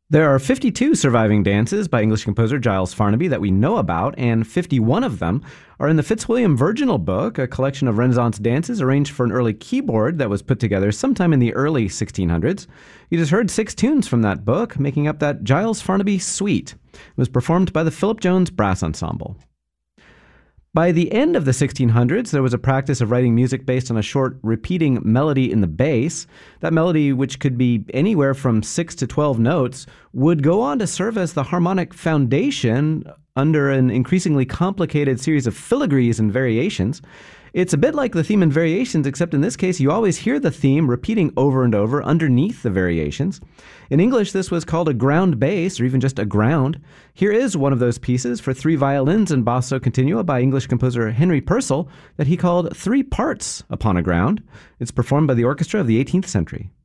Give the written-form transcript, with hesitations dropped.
There are 52 surviving dances by English composer Giles Farnaby that we know about, and 51 of them are in the Fitzwilliam Virginal Book, a collection of Renaissance dances arranged for an early keyboard that was put together sometime in the early 1600s. You just heard 6 tunes from that book, making up that Giles Farnaby suite. It was performed by the Philip Jones Brass Ensemble. By the end of the 1600s, there was a practice of writing music based on a short repeating melody in the bass. That melody, which could be anywhere from 6 to 12 notes, would go on to serve as the harmonic foundation under an increasingly complicated series of filigrees and variations. It's a bit like the theme and variations, except in this case, you always hear the theme repeating over and over underneath the variations. In English, this was called a ground bass, or even just a ground. Here is one of those pieces for 3 violins and basso continua by English composer Henry Purcell that he called 3 Parts Upon a Ground. It's performed by the orchestra of the 18th century.